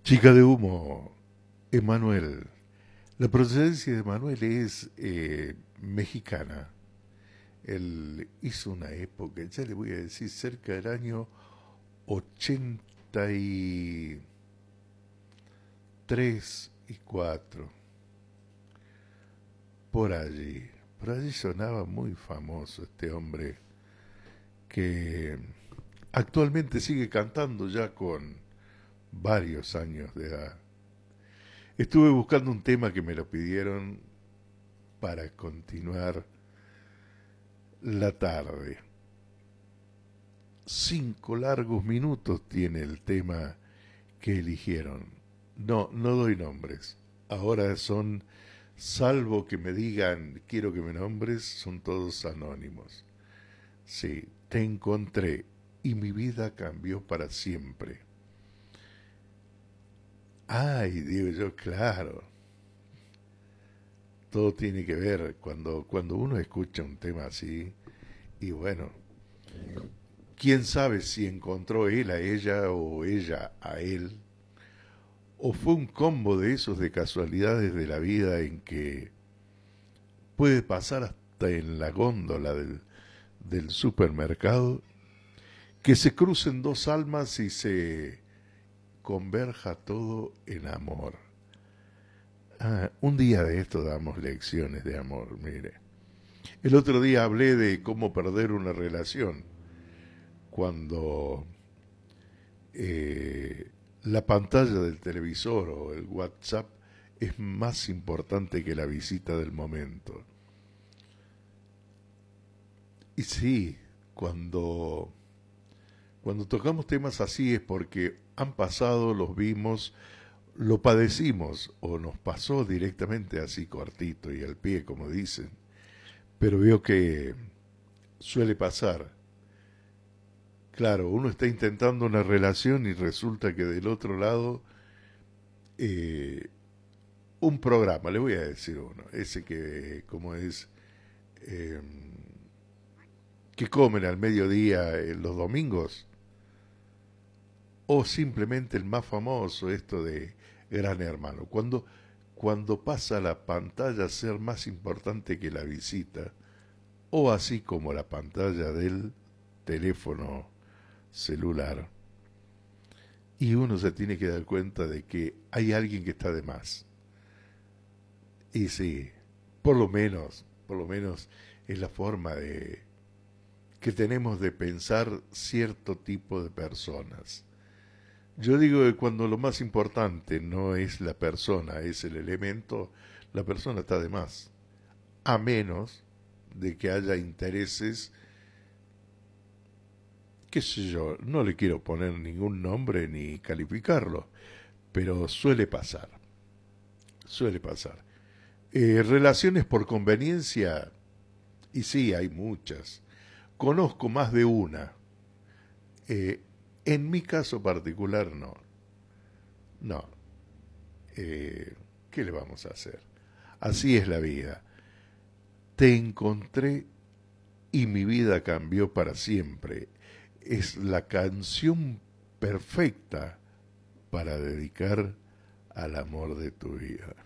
Chica de humo, Emanuel. La procedencia de Emanuel es mexicana. Él hizo una época, ya le voy a decir, cerca del año 83 y 4, por allí. Por allí sonaba muy famoso este hombre que actualmente sigue cantando ya con varios años de edad. Estuve buscando un tema que me lo pidieron para continuar la tarde. 5 largos minutos tiene el tema que eligieron. No, no doy nombres. Ahora son, salvo que me digan quiero que me nombres, son todos anónimos. Sí, te encontré y mi vida cambió para siempre. Ay, digo yo, claro, todo tiene que ver cuando uno escucha un tema así, y bueno, quién sabe si encontró él a ella o ella a él, o fue un combo de esos de casualidades de la vida en que puede pasar hasta en la góndola del supermercado, que se crucen dos almas y se converja todo en amor. Ah, un día de esto damos lecciones de amor, mire. El otro día hablé de cómo perder una relación cuando la pantalla del televisor o el WhatsApp es más importante que la visita del momento. Y sí, cuando tocamos temas así es porque han pasado, los vimos, lo padecimos o nos pasó directamente así cortito y al pie, como dicen. Pero veo que suele pasar. Claro, uno está intentando una relación y resulta que del otro lado eh, un programa, le voy a decir uno, ese que como es eh, que comen al mediodía los domingos, o simplemente el más famoso, esto de Gran Hermano. Cuando pasa la pantalla a ser más importante que la visita, o así como la pantalla del teléfono celular, y uno se tiene que dar cuenta de que hay alguien que está de más. Y sí, por lo menos es la forma de que tenemos de pensar cierto tipo de personas. Yo digo que cuando lo más importante no es la persona, es el elemento, la persona está de más. A menos de que haya intereses, qué sé yo, no le quiero poner ningún nombre ni calificarlo, pero suele pasar. Relaciones por conveniencia, y sí, hay muchas. Conozco más de una. Eh, en mi caso particular, no. No. Eh, ¿Qué le vamos a hacer? Así es la vida. Te encontré y mi vida cambió para siempre. Es la canción perfecta para dedicar al amor de tu vida.